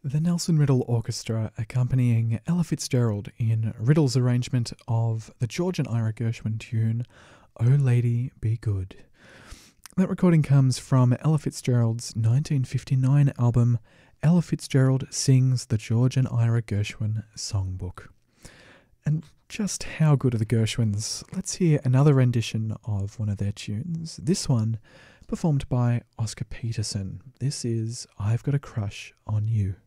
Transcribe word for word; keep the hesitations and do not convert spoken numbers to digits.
The Nelson Riddle Orchestra accompanying Ella Fitzgerald in Riddle's arrangement of the George and Ira Gershwin tune, Oh Lady Be Good. That recording comes from Ella Fitzgerald's nineteen fifty-nine album, Ella Fitzgerald Sings the George and Ira Gershwin Songbook. And just how good are the Gershwins? Let's hear another rendition of one of their tunes. This one performed by Oscar Peterson. This is I've Got a Crush on You.